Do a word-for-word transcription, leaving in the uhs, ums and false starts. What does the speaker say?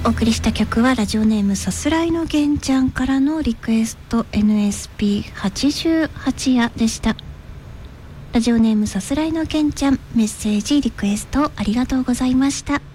お送りした曲はラジオネームさすらいのげんちゃんからのリクエスト エヌエスピーはちじゅうはち 夜でした。ラジオネームさすらいのげんちゃん、メッセージリクエストありがとうございました。